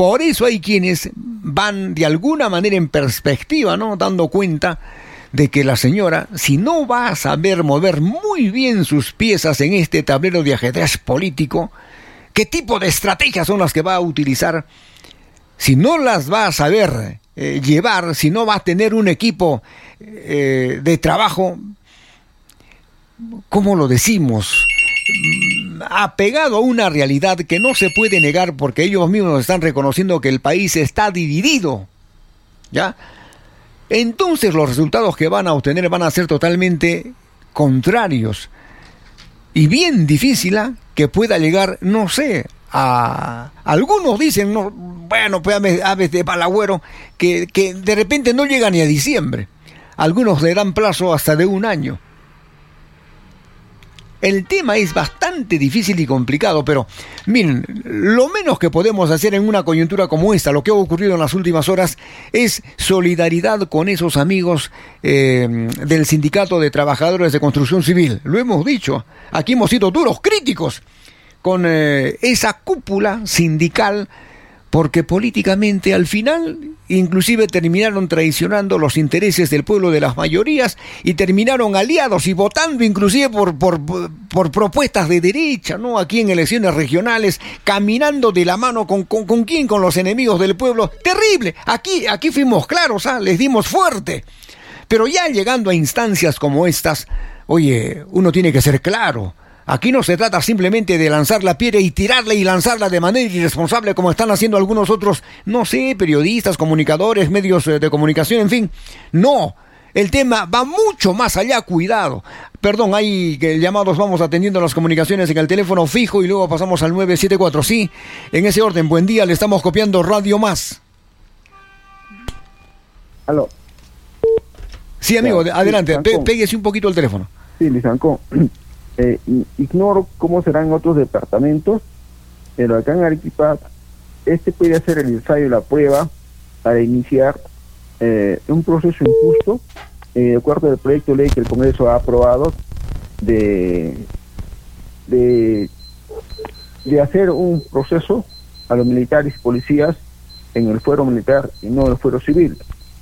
Por eso hay quienes van de alguna manera en perspectiva, ¿no? Dando cuenta de que la señora, si no va a saber mover muy bien sus piezas en este tablero de ajedrez político, ¿qué tipo de estrategias son las que va a utilizar? Si no las va a saber llevar, si no va a tener un equipo de trabajo, ¿cómo lo decimos? Apegado a una realidad que no se puede negar, porque ellos mismos están reconociendo que el país está dividido, ¿ya? Entonces los resultados que van a obtener van a ser totalmente contrarios. Y bien difícil que pueda llegar, no sé, a... Algunos dicen, no, bueno, pues aves de palagüero, que de repente no llega ni a diciembre. Algunos le dan plazo hasta de 1 año. El tema es bastante difícil y complicado, pero miren, lo menos que podemos hacer en una coyuntura como esta, lo que ha ocurrido en las últimas horas, es solidaridad con esos amigos del Sindicato de Trabajadores de Construcción Civil. Lo hemos dicho, aquí hemos sido duros, críticos con esa cúpula sindical, porque políticamente al final inclusive terminaron traicionando los intereses del pueblo de las mayorías y terminaron aliados y votando inclusive por propuestas de derecha, ¿no? Aquí en elecciones regionales, caminando de la mano ¿con quién? Con los enemigos del pueblo. Terrible. Aquí fuimos claros, les dimos fuerte. Pero ya llegando a instancias como estas, oye, uno tiene que ser claro. Aquí no se trata simplemente de lanzar la piedra y tirarla y lanzarla de manera irresponsable como están haciendo algunos otros, no sé, periodistas, comunicadores, medios de comunicación, en fin. No, el tema va mucho más allá, cuidado. Perdón, hay llamados, vamos atendiendo las comunicaciones en el teléfono fijo y luego pasamos al 974. Sí, en ese orden, buen día, le estamos copiando Radio Más. Aló. Sí, amigo, adelante, péguese un poquito el teléfono. Sí, Lizancón. Ignoro cómo serán otros departamentos, pero acá en Arequipa puede ser el ensayo y la prueba para iniciar un proceso injusto, de acuerdo al proyecto de ley que el Congreso ha aprobado de hacer un proceso a los militares y policías en el fuero militar y no en el fuero civil,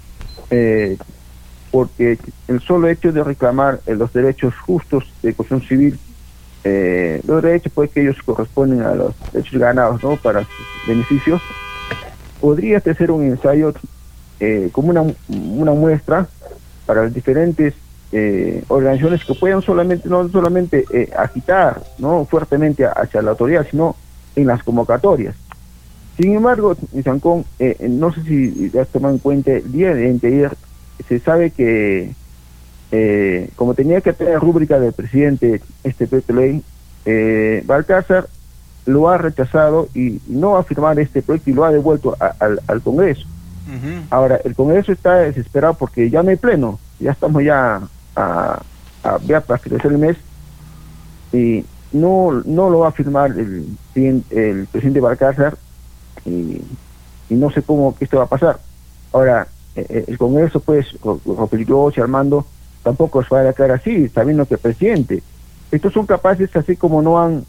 porque el solo hecho de reclamar los derechos justos de construcción civil, los derechos pues que ellos corresponden a los derechos ganados, ¿no?, para sus beneficios, podría ser un ensayo como una muestra para las diferentes organizaciones que puedan no solamente agitar, ¿no?, fuertemente hacia la autoridad, sino en las convocatorias. Sin embargo, en Sancón, no sé si has tomado en cuenta, el día de ayer se sabe que como tenía que tener rúbrica del presidente proyecto de ley, Balcázar lo ha rechazado y no va a firmar este proyecto y lo ha devuelto al Congreso. Uh-huh. Ahora, el Congreso está desesperado porque ya no hay pleno, ya estamos ya para finalizar el mes y no lo va a firmar el presidente Balcázar y no sé cómo que esto va a pasar. Ahora, el Congreso, pues, Rodrigo y Armando, tampoco se va a dejar así, está viendo que el presidente. Estos son capaces, así como no han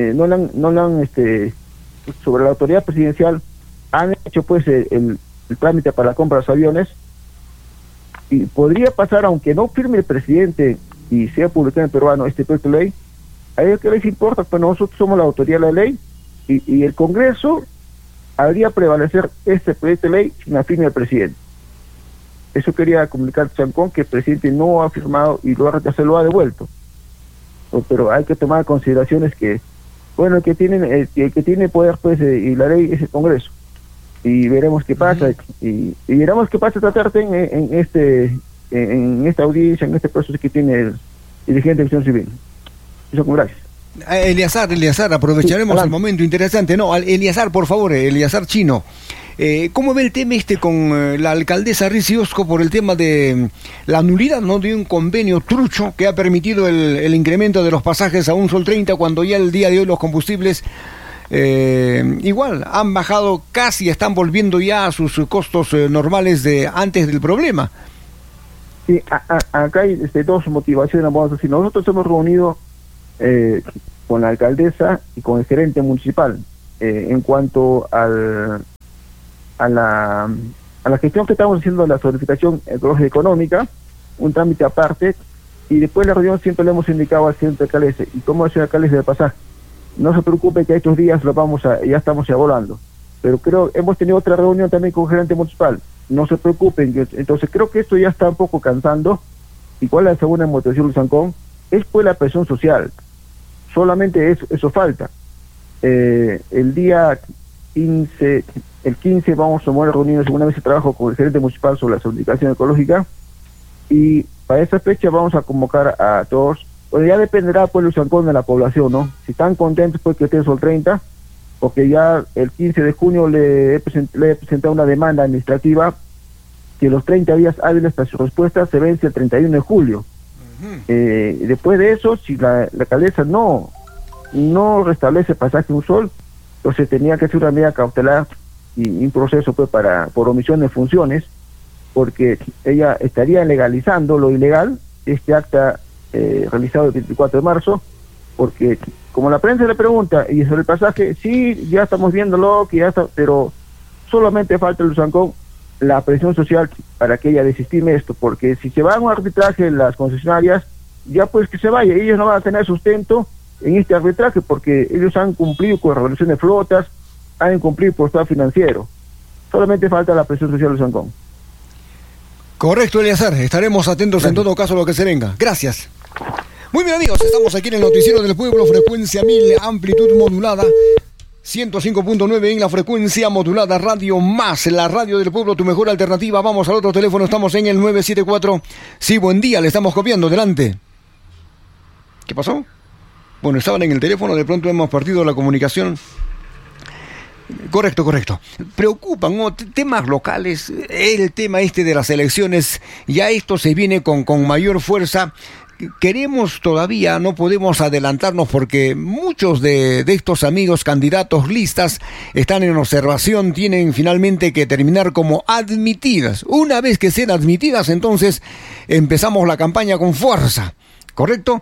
sobre la autoridad presidencial, han hecho pues el trámite para la compra de los aviones, y podría pasar, aunque no firme el presidente y sea publicado en peruano este proyecto de ley, a ellos que les importa, pues nosotros somos la autoridad de la ley, y el Congreso haría prevalecer este proyecto de ley sin la firma del presidente. Eso quería comunicar Chancón, que el presidente no ha firmado y lo ha rechazado, lo ha devuelto. Pero hay que tomar consideraciones que, bueno, el que tiene poder, pues, y la ley es el Congreso. Y veremos qué pasa, y veremos qué pasa tratarte en esta audiencia, en este proceso que tiene el dirigente de acción civil. Eso, gracias. Eliazar, aprovecharemos el momento interesante. No, Eliazar, por favor, Eliazar Chino. ¿Cómo ve el tema con la alcaldesa Rizzi Osco por el tema de la nulidad, ¿no?, de un convenio trucho que ha permitido el incremento de los pasajes a $1.30 cuando ya el día de hoy los combustibles igual han bajado, casi están volviendo ya a sus costos normales de antes del problema? Sí, acá hay dos motivaciones, vamos a decir. Nosotros hemos reunido con la alcaldesa y con el gerente municipal en cuanto al a la gestión que estamos haciendo de la zonificación ecológica económica, un trámite aparte, y después de la reunión siempre le hemos indicado al señor alcalde, y como el señor alcalde de pasaje, no se preocupe que estos días ya estamos evaluando, pero hemos tenido otra reunión también con el gerente municipal, no se preocupen, entonces creo que esto ya está un poco cansando. ¿Y cuál es la segunda motivación, Luis Ancón? Es pues la presión social, solamente eso falta. El día 15, vamos a mover reuniones segunda vez de trabajo con el gerente municipal sobre la zonificación ecológica, y para esa fecha vamos a convocar a todos. Bueno, ya dependerá pues, Luis Ancón, de la población, ¿no? Si están contentos pues que estén sobre el 30, porque ya el 15 de junio le he presentado una demanda administrativa que los 30 días hábiles para su respuesta se vence el 31 de julio. Después de eso, si la alcaldesa no restablece pasaje un sol, entonces tenía que hacer una medida cautelar y un proceso pues por omisión de funciones, porque ella estaría legalizando lo ilegal, este acta realizado el 24 de marzo, porque como la prensa le pregunta, y sobre el pasaje, sí, ya estamos viéndolo, que ya está, pero solamente falta, Luis Ancón, la presión social para que ella desestime esto, porque si se van a un arbitraje las concesionarias, ya pues que se vaya, ellos no van a tener sustento en este arbitraje, porque ellos han cumplido con la regulación de flotas, han cumplido por estado financiero, solamente falta la presión social, Luis Ancón. Correcto, Eleazar, estaremos atentos en todo caso a lo que se venga. Gracias. Muy bien, amigos, estamos aquí en el Noticiero del Pueblo, frecuencia 1000, amplitud modulada, 105.9 en la frecuencia modulada, Radio Más, la radio del pueblo, tu mejor alternativa. Vamos al otro teléfono, estamos en el 974. Sí, buen día, le estamos copiando, adelante. ¿Qué pasó? Bueno, estaban en el teléfono, de pronto hemos perdido la comunicación. Correcto. Preocupan, ¿no? Temas locales, el tema de las elecciones, ya esto se viene con mayor fuerza. Queremos todavía, no podemos adelantarnos porque muchos de estos amigos candidatos listas están en observación, tienen finalmente que terminar como admitidas. Una vez que sean admitidas, entonces empezamos la campaña con fuerza, ¿correcto?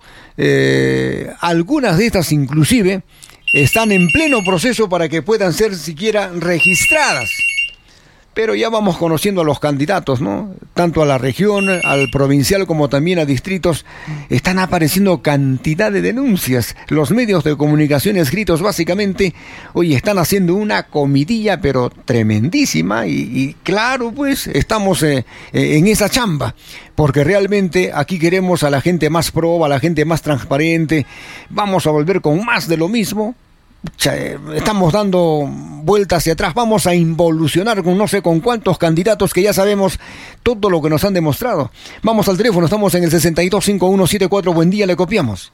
Algunas de estas inclusive están en pleno proceso para que puedan ser siquiera registradas. Pero ya vamos conociendo a los candidatos, ¿no? Tanto a la región, al provincial, como también a distritos. Están apareciendo cantidad de denuncias. Los medios de comunicación escritos, básicamente, están haciendo una comidilla, pero tremendísima. Y claro, pues, estamos en esa chamba. Porque realmente aquí queremos a la gente más proba, a la gente más transparente. Vamos a volver con más de lo mismo. Estamos dando vueltas hacia atrás, vamos a involucionar con no sé con cuántos candidatos que ya sabemos todo lo que nos han demostrado. Vamos al teléfono, estamos en el 625174, buen día, le copiamos.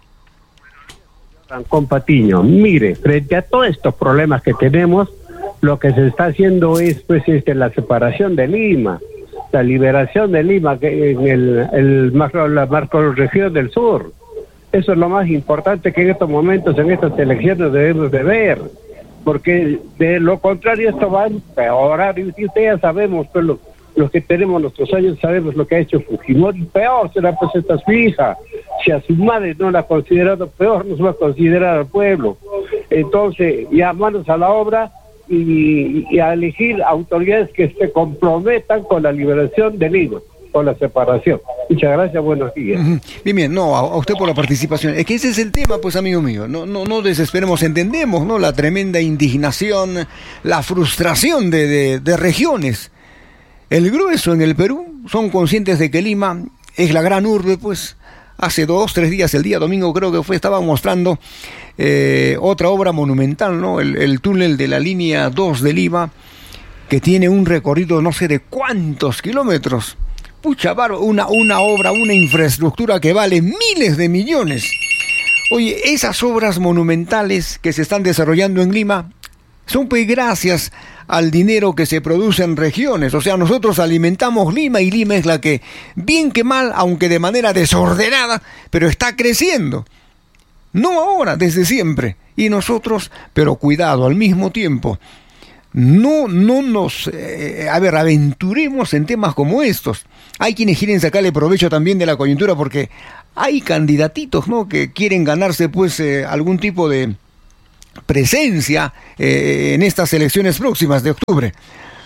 Con Patiño, mire, frente a todos estos problemas que tenemos, lo que se está haciendo es la separación de Lima, la liberación de Lima en la macrorregión del sur. Eso es lo más importante que en estos momentos, en estas elecciones debemos de ver, porque de lo contrario esto va a empeorar, y ustedes ya sabemos, pues los que tenemos nuestros años sabemos lo que ha hecho Fujimori, peor será pues esta su hija, si a su madre no la ha considerado, peor nos va a considerar al pueblo. Entonces, ya manos a la obra y a elegir autoridades que se comprometan con la liberación del Lima, con la separación. Muchas gracias, buenos días. Bien, no, a usted por la participación. Es que ese es el tema, pues, amigo mío. No desesperemos, entendemos, ¿no? La tremenda indignación, la frustración de regiones. El grueso en el Perú son conscientes de que Lima es la gran urbe, pues. Hace 2-3 días, el día domingo creo que fue, estaban mostrando otra obra monumental, ¿no? El túnel de la línea 2 de Lima, que tiene un recorrido no sé de cuántos kilómetros. Pucha, una obra, una infraestructura que vale miles de millones. Oye, esas obras monumentales que se están desarrollando en Lima son pues gracias al dinero que se produce en regiones. O sea, nosotros alimentamos Lima y Lima es la que, bien que mal, aunque de manera desordenada, pero está creciendo. No ahora, desde siempre. Y nosotros, pero cuidado, al mismo tiempo, no nos aventuremos en temas como estos. Hay quienes quieren sacarle provecho también de la coyuntura porque hay candidatitos, ¿no?, que quieren ganarse pues algún tipo de presencia en estas elecciones próximas de octubre.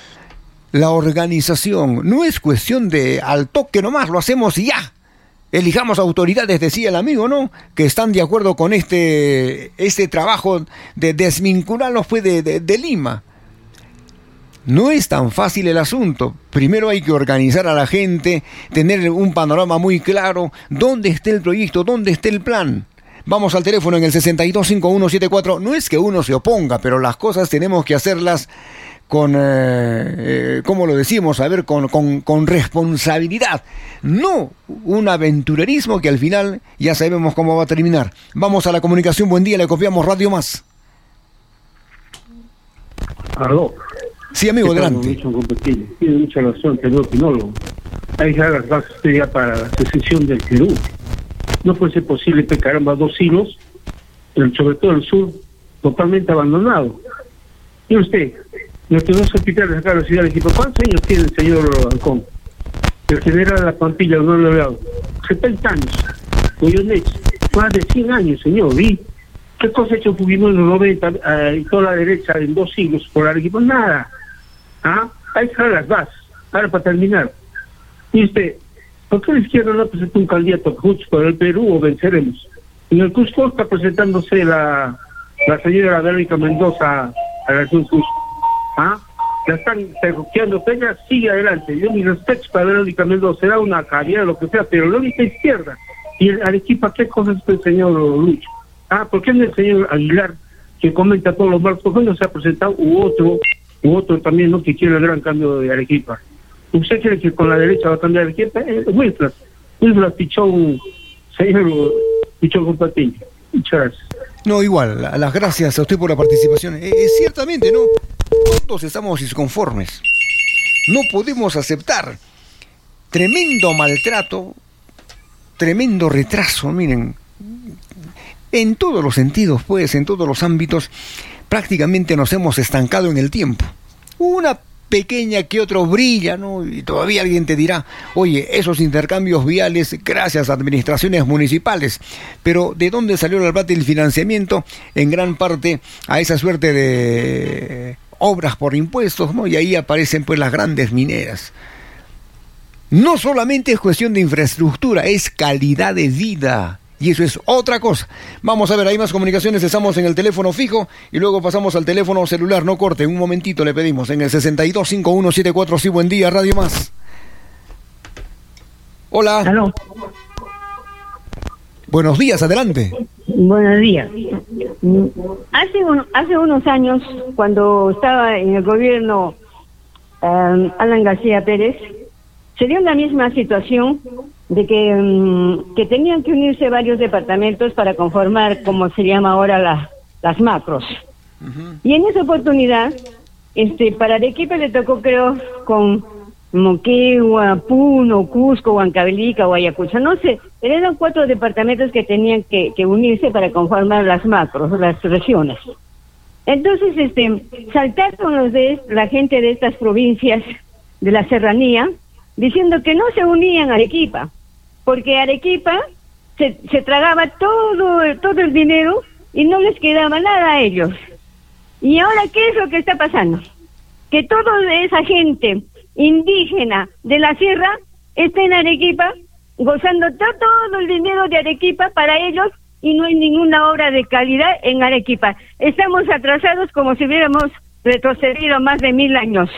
la organización. No es cuestión de al toque nomás, lo hacemos y ya. Elijamos autoridades, decía el amigo, ¿no? Que están de acuerdo con este trabajo de desvincularlos pues, de Lima. No es tan fácil el asunto. Primero hay que organizar a la gente, tener un panorama muy claro. ¿Dónde está el proyecto? ¿Dónde está el plan? Vamos al teléfono en el 625174. No es que uno se oponga, pero las cosas tenemos que hacerlas con, ¿cómo lo decimos? A ver, con responsabilidad. No un aventurerismo que al final ya sabemos cómo va a terminar. Vamos a la comunicación. Buen día, le copiamos Radio Más. Aló. Sí, amigo, adelante. Tiene mucha razón, querido opinólogo. Hay que dar las bases ya para la secesión del Perú. No puede ser posible que caramba 2 siglos, sobre todo el sur, totalmente abandonado. Y usted, los que dos hospitales acá en la ciudad de Arequipa, ¿cuántos años tiene el señor Halcón? El general de la Pampilla, no lo veo. 70 años. Goyeneche, más de 100 años, señor. ¿Y qué cosa ha hecho Fujimori en los 90 y toda la derecha en 2 siglos por Arequipa? Nada. Hay que dar las bases. Ahora, para terminar, y usted, ¿por qué la izquierda no presenta un candidato justo para el Perú o venceremos? En el Cusco está presentándose la señora Verónica Mendoza a la región Cusco. La están terroqueando, ella sigue adelante. Yo mi respeto para Verónica Mendoza, será una carrera, lo que sea, pero la única izquierda. Y el Arequipa, ¿qué cosas el señor Lucho? ¿Por qué no el señor Aguilar, que comenta todos los malos, por qué no se ha presentado u otro también, ¿no?, que quiere el gran cambio de Arequipa? ¿Usted cree que con la derecha va a cambiar Arequipa? Wilflas Pichón, señor Pichón con Patiño. Muchas gracias. No, igual, las gracias a usted por la participación. Ciertamente, ¿no? Todos estamos disconformes. No podemos aceptar tremendo maltrato, tremendo retraso, miren. En todos los sentidos, pues, en todos los ámbitos, prácticamente nos hemos estancado en el tiempo. Una pequeña que otro brilla, ¿no? Y todavía alguien te dirá, oye, esos intercambios viales gracias a administraciones municipales. Pero ¿de dónde salió la plata y el financiamiento? En gran parte a esa suerte de obras por impuestos, ¿no? Y ahí aparecen pues las grandes mineras. No solamente es cuestión de infraestructura, es calidad de vida. Y eso es otra cosa. Vamos a ver, hay más comunicaciones. Estamos en el teléfono fijo y luego pasamos al teléfono celular. No corte, un momentito le pedimos. En el 625174. Sí, buen día, Radio Más. Hola. ¿Aló? Buenos días, adelante. Buenos días. Hace unos años, cuando estaba en el gobierno Alan García Pérez, se dio la misma situación de que tenían que unirse varios departamentos para conformar, como se llama ahora, las macros. Uh-huh. Y en esa oportunidad, para Arequipa le tocó, creo, con Moquegua, Puno, Cusco, Huancavelica, Guayacucha, no sé, pero eran 4 departamentos que tenían que unirse para conformar las macros, las regiones. Entonces, saltaron la gente de estas provincias de la serranía, diciendo que no se unían a Arequipa, porque Arequipa se tragaba todo el dinero y no les quedaba nada a ellos. Y ahora, ¿qué es lo que está pasando? Que toda esa gente indígena de la sierra está en Arequipa, gozando todo el dinero de Arequipa para ellos, y no hay ninguna obra de calidad en Arequipa. Estamos atrasados como si hubiéramos retrocedido más de 1000 años.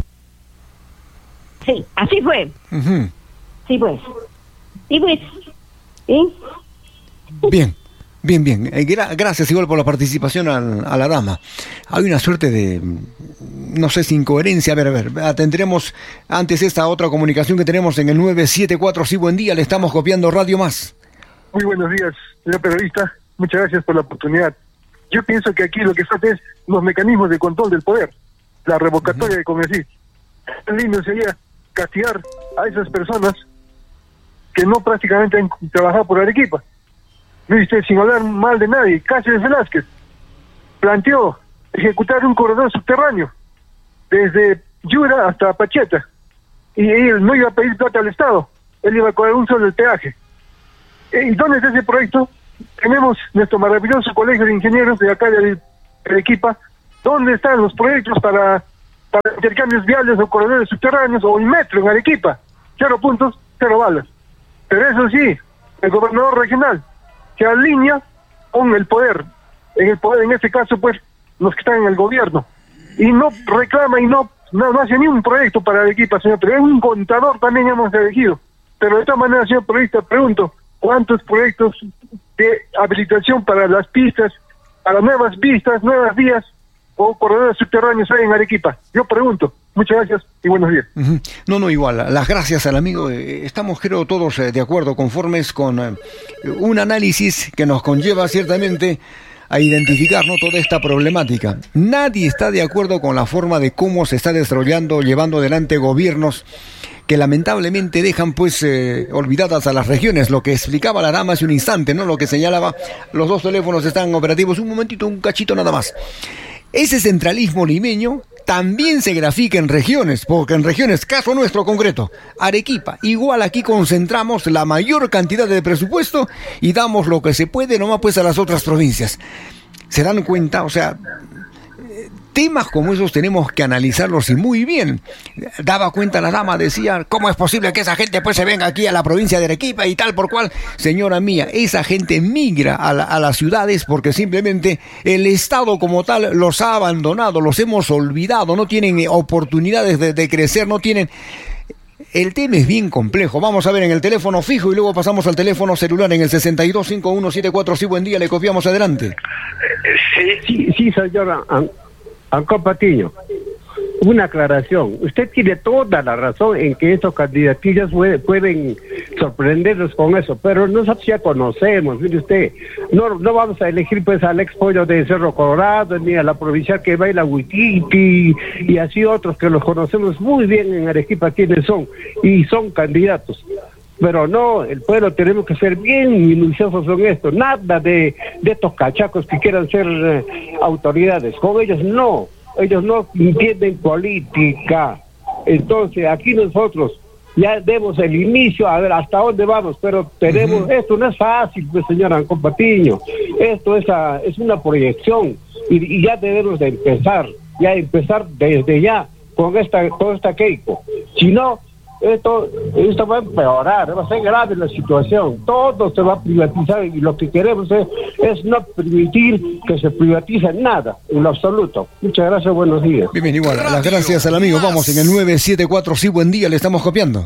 Sí, así fue. Uh-huh. Sí, pues. Sí, pues. ¿Sí? Bien. Gracias igual por la participación a la dama. Hay una suerte de, no sé, si incoherencia. A ver, atendremos antes esta otra comunicación que tenemos en el 974. Sí, buen día, le estamos copiando Radio Más. Muy buenos días, señor periodista. Muchas gracias por la oportunidad. Yo pienso que aquí lo que falta es los mecanismos de control del poder, la revocatoria de congresistas. El lindo sería castigar a esas personas que no prácticamente han trabajado por Arequipa. Viste, sin hablar mal de nadie, Cáceres Velázquez planteó ejecutar un corredor subterráneo desde Yura hasta Pacheta, y él no iba a pedir plata al Estado, él iba a cobrar un solo el peaje. ¿Y dónde está ese proyecto? Tenemos nuestro maravilloso colegio de ingenieros de acá de Arequipa. ¿Dónde están los proyectos para para intercambios viales o corredores subterráneos o el metro en Arequipa. 0 puntos, 0 balas. Pero eso sí, el gobernador regional se alinea con el poder. En este caso, pues, los que están en el gobierno. Y no reclama y no hace ni un proyecto para Arequipa, señor. Pero es un contador también hemos elegido. Pero de todas maneras, señor periodista, pregunto, ¿cuántos proyectos de habilitación para las pistas, para nuevas pistas, nuevas vías o corredores subterráneos hay en Arequipa? Yo pregunto. Muchas gracias y buenos días. No, igual. Las gracias al amigo. Estamos, creo, todos de acuerdo, conformes con un análisis que nos conlleva ciertamente a identificar, ¿no?, toda esta problemática. Nadie está de acuerdo con la forma de cómo se está desarrollando, llevando adelante gobiernos que lamentablemente dejan, pues, olvidadas a las regiones. Lo que explicaba la dama hace un instante, ¿no? Lo que señalaba, los 2 teléfonos están operativos. Un momentito, un cachito nada más. Ese centralismo limeño también se grafica en regiones, porque en regiones, caso nuestro concreto, Arequipa, igual aquí concentramos la mayor cantidad de presupuesto y damos lo que se puede nomás pues a las otras provincias. ¿Se dan cuenta? O sea, temas como esos tenemos que analizarlos y muy bien. Daba cuenta la dama, decía, ¿cómo es posible que esa gente pues se venga aquí a la provincia de Arequipa y tal por cual? Señora mía, esa gente migra a las ciudades porque simplemente el Estado como tal los ha abandonado, los hemos olvidado, no tienen oportunidades de crecer, no tienen... El tema es bien complejo. Vamos a ver en el teléfono fijo y luego pasamos al teléfono celular en el 625174. Sí, buen día, le copiamos adelante. Sí, señora Ancón Patiño, una aclaración. Usted tiene toda la razón en que estos candidatillos pueden sorprendernos con eso, pero nosotros ya conocemos, mire usted, no vamos a elegir pues al ex pollo de Cerro Colorado, ni a la provincial que baila Huititi, y así otros que los conocemos muy bien en Arequipa quiénes son, y son candidatos. Pero no, el pueblo tenemos que ser bien minuciosos en esto. Nada de estos cachacos que quieran ser autoridades. Con ellos no entienden política. Entonces aquí nosotros ya demos el inicio, a ver hasta dónde vamos, pero tenemos, esto no es fácil, pues, señora Ancón Patiño. Esto es una proyección y ya debemos de empezar desde ya con esta Keiko. Si no, esto va a empeorar, va a ser grave la situación, todo se va a privatizar y lo que queremos es no permitir que se privatice nada, en lo absoluto. Muchas gracias, buenos días. Bien, igual, las gracias al amigo. Vamos en el 974, sí, buen día, le estamos copiando.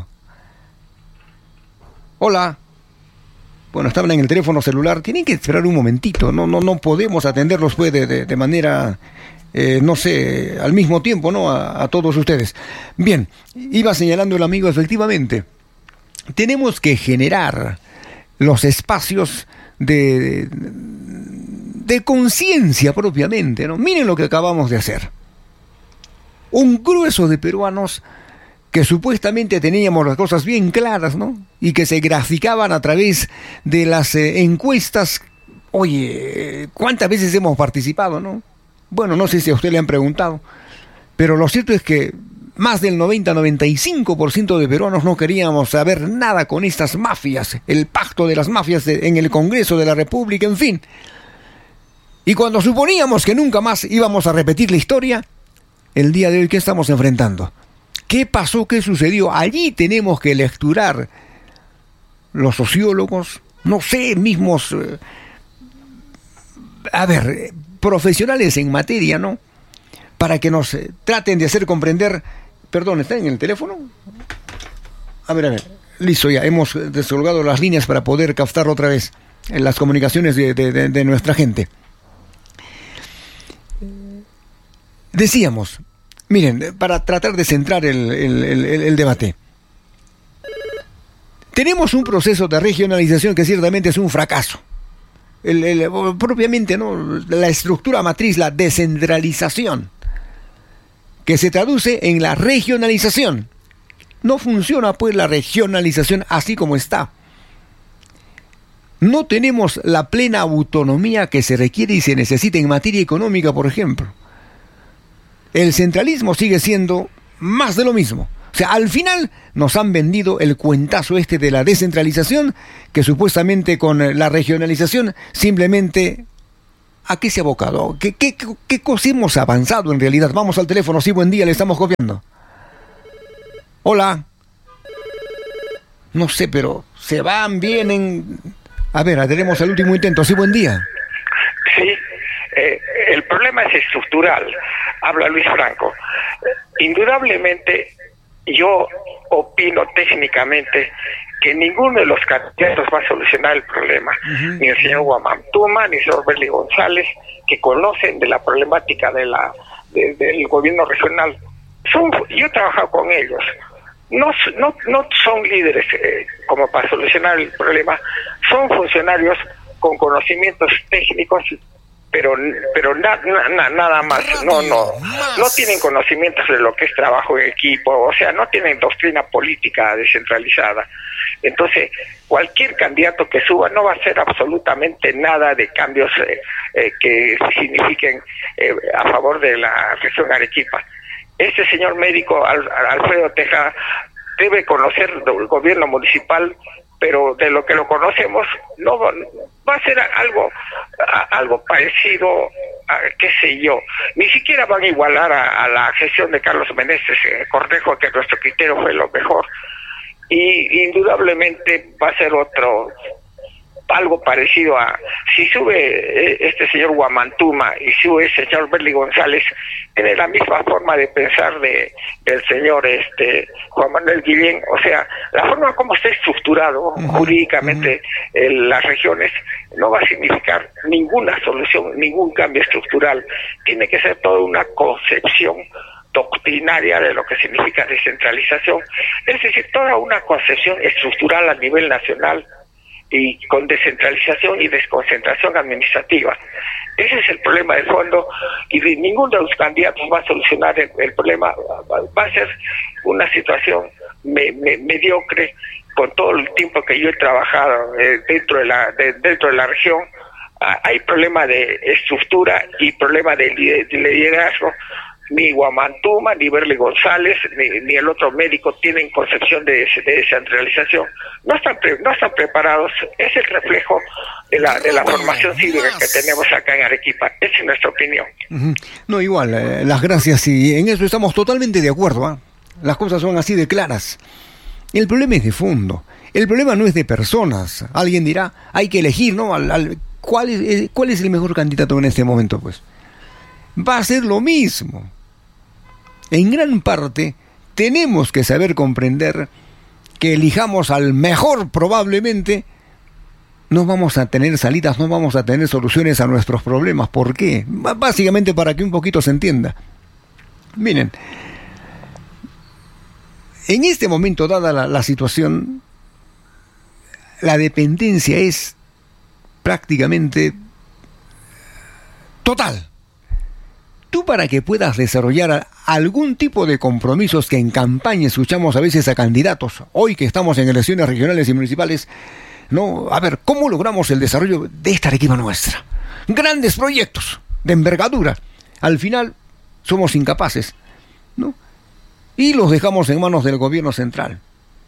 Hola. Bueno, estaban en el teléfono celular, tienen que esperar un momentito, no podemos atenderlos pues de manera... no sé, al mismo tiempo, ¿no? A todos ustedes. Bien, iba señalando el amigo, efectivamente, tenemos que generar los espacios de conciencia propiamente, ¿no? Miren lo que acabamos de hacer. Un grueso de peruanos que supuestamente teníamos las cosas bien claras, ¿no? Y que se graficaban a través de las encuestas. Oye, ¿cuántas veces hemos participado, no? Bueno, no sé si a usted le han preguntado, pero lo cierto es que más del 90-95% de peruanos no queríamos saber nada con estas mafias, el pacto de las mafias en el Congreso de la República, en fin. Y cuando suponíamos que nunca más íbamos a repetir la historia, el día de hoy, ¿qué estamos enfrentando? ¿Qué pasó? ¿Qué sucedió? Allí tenemos que lecturar los sociólogos, no sé, mismos... profesionales en materia, ¿no? Para que nos traten de hacer comprender... Perdón, ¿está en el teléfono? A ver, listo, ya, hemos descolgado las líneas para poder captar otra vez en las comunicaciones de nuestra gente. Decíamos, miren, para tratar de centrar el debate, tenemos un proceso de regionalización que ciertamente es un fracaso. Propiamente, ¿no? La estructura matriz, la descentralización, que se traduce en la regionalización. No funciona pues la regionalización así como está. No tenemos la plena autonomía que se requiere y se necesita en materia económica, por ejemplo. El centralismo sigue siendo más de lo mismo. O sea, al final nos han vendido el cuentazo de la descentralización, que supuestamente con la regionalización simplemente ¿A qué se ha abocado? ¿Qué cosa hemos avanzado en realidad? Vamos al teléfono. Sí, buen día, le estamos copiando. Hola. No sé, pero se van, vienen. A ver, tenemos el último intento. Sí, buen día. Sí, el problema es estructural. Habla Luis Franco. Indudablemente, yo opino técnicamente que ninguno de los candidatos va a solucionar el problema, ni el señor Guamantuma, ni el señor Berli González, que conocen de la problemática del gobierno regional. Yo he trabajado con ellos. No son líderes como para solucionar el problema, son funcionarios con conocimientos técnicos, pero nada más. No tienen conocimientos de lo que es trabajo en equipo, o sea, no tienen doctrina política descentralizada. Entonces, cualquier candidato que suba no va a hacer absolutamente nada de cambios que signifiquen a favor de la región Arequipa. Este señor médico, Alfredo Tejada, debe conocer el gobierno municipal, pero de lo que lo conocemos, no va a ser algo parecido a, qué sé yo, ni siquiera van a igualar a la gestión de Carlos Meneses Cornejo, que a nuestro criterio fue lo mejor, y indudablemente va a ser algo parecido a, si sube este señor Guamantuma y sube el señor Berli González, tiene la misma forma de pensar del señor Juan Manuel Guillén. O sea, la forma como está estructurado jurídicamente las regiones no va a significar ninguna solución, ningún cambio estructural. Tiene que ser toda una concepción doctrinaria de lo que significa descentralización, es decir, toda una concepción estructural a nivel nacional, y con descentralización y desconcentración administrativa. Ese es el problema de fondo, y ninguno de los candidatos va a solucionar el problema. Va a ser una situación mediocre. Con todo el tiempo que yo he trabajado dentro de la región, hay problema de estructura y problema de liderazgo. Ni Guamantuma, ni Berli González, ni el otro médico tienen concepción de descentralización. No están preparados. Es el reflejo de la formación cívica que tenemos acá en Arequipa. Esa es nuestra opinión. No, igual, las gracias, y en eso estamos totalmente de acuerdo, ¿eh? Las cosas son así de claras. El problema es de fondo. El problema no es de personas. Alguien dirá, hay que elegir, ¿no? ¿Cuál es el mejor candidato en este momento? Pues va a ser lo mismo. En gran parte, tenemos que saber comprender que elijamos al mejor, probablemente, no vamos a tener salidas, no vamos a tener soluciones a nuestros problemas. ¿Por qué? Básicamente para que un poquito se entienda. Miren, en este momento, dada la situación, la dependencia es prácticamente total. Tú, para que puedas desarrollar algún tipo de compromisos que en campaña escuchamos a veces a candidatos, hoy que estamos en elecciones regionales y municipales, no, a ver, ¿cómo logramos el desarrollo de esta Arequipa nuestra? Grandes proyectos de envergadura. Al final somos incapaces, ¿no? Y los dejamos en manos del gobierno central.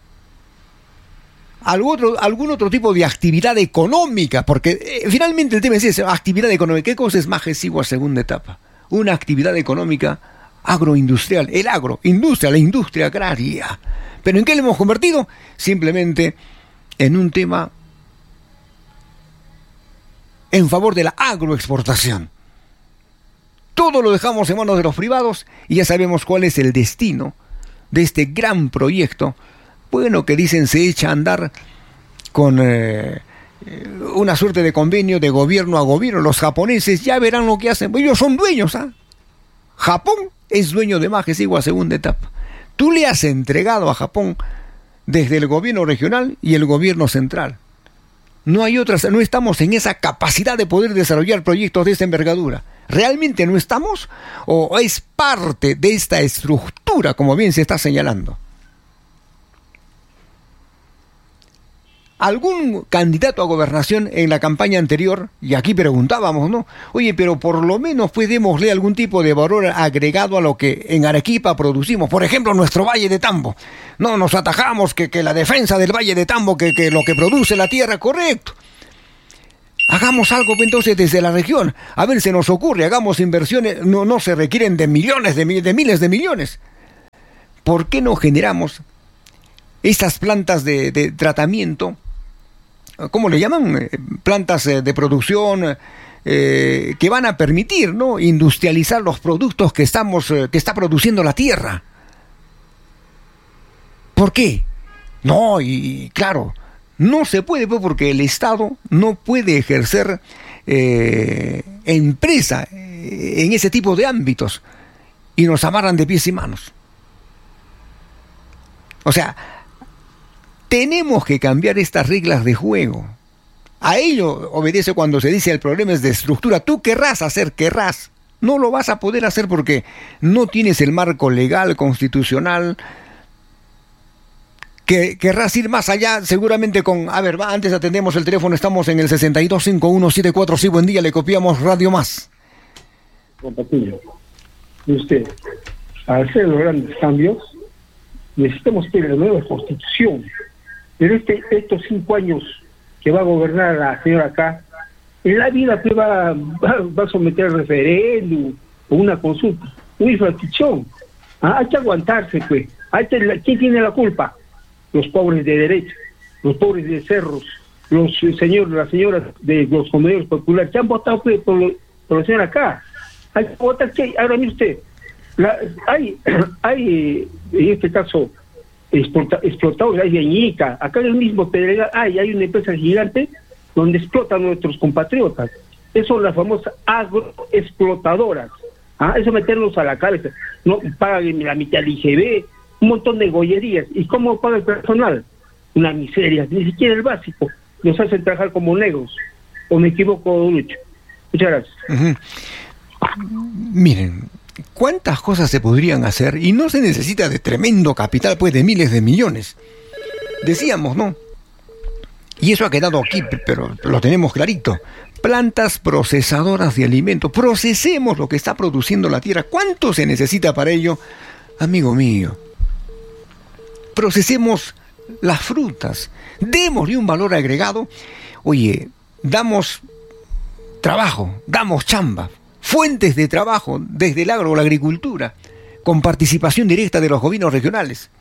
Algún otro tipo de actividad económica, porque finalmente el tema es ese, actividad económica. ¿Qué cosa es más Magesiwa segunda etapa? Una actividad económica agroindustrial, la industria agraria. ¿Pero en qué le hemos convertido? Simplemente en un tema en favor de la agroexportación. Todo lo dejamos en manos de los privados y ya sabemos cuál es el destino de este gran proyecto. Bueno, que dicen se echa a andar con una suerte de convenio de gobierno a gobierno. Los japoneses ya verán lo que hacen. Ellos son dueños, ¿ah? Japón es dueño de Magesiwa segunda etapa. Tú le has entregado a Japón desde el gobierno regional y el gobierno central. No hay otras, no estamos en esa capacidad de poder desarrollar proyectos de esta envergadura. ¿Realmente no estamos? ¿O es parte de esta estructura, como bien se está señalando? Algún candidato a gobernación en la campaña anterior, y aquí preguntábamos, ¿no? Oye, pero por lo menos pues démosle algún tipo de valor agregado a lo que en Arequipa producimos. Por ejemplo, nuestro Valle de Tambo. No nos atajamos que la defensa del Valle de Tambo, que lo que produce la tierra, correcto. Hagamos algo entonces desde la región. A ver, se nos ocurre, hagamos inversiones, no se requieren de millones, de miles de millones. ¿Por qué no generamos estas plantas de tratamiento? ¿Cómo le llaman? Plantas de producción que van a permitir, ¿no?, industrializar los productos que está produciendo la tierra. ¿Por qué? No, y claro, no se puede, porque el Estado no puede ejercer empresa en ese tipo de ámbitos y nos amarran de pies y manos. O sea, tenemos que cambiar estas reglas de juego. A ello obedece cuando se dice el problema es de estructura. Tú querrás, no lo vas a poder hacer porque no tienes el marco legal, constitucional. Que querrás ir más allá, seguramente con... A ver, antes atendemos el teléfono, estamos en el 625174. Sí, buen día, le copiamos Radio Más. Compañero, usted, al hacer los grandes cambios, necesitamos tener una nueva constitución. Pero estos 5 años que va a gobernar la señora acá, en la vida que va a someter el referéndum o una consulta, una infracción. Hay que aguantarse, pues. ¿Quién tiene la culpa? Los pobres de derecha, los pobres de cerros, las señoras de los comedores populares, que han votado pues, por la señora acá. Hay que votar, que ahora mire usted, hay en este caso explotadores, hay de Ñica, acá en el mismo Pedregal hay una empresa gigante donde explotan a nuestros compatriotas. Esas son las famosas agroexplotadoras. Eso meterlos a la cárcel, no pagan la mitad del IGB, un montón de gollerías. ¿Y cómo paga el personal? Una miseria, ni siquiera el básico. Los hacen trabajar como negros. ¿O me equivoco, Lucho? Muchas gracias. Uh-huh. Miren, ¿cuántas cosas se podrían hacer? Y no se necesita de tremendo capital, pues de miles de millones. Decíamos, ¿no? Y eso ha quedado aquí, pero lo tenemos clarito. Plantas procesadoras de alimentos. Procesemos lo que está produciendo la tierra. ¿Cuánto se necesita para ello? Amigo mío, procesemos las frutas, démosle un valor agregado. Oye, damos trabajo, damos chamba, fuentes de trabajo desde el agro o la agricultura, con participación directa de los gobiernos regionales.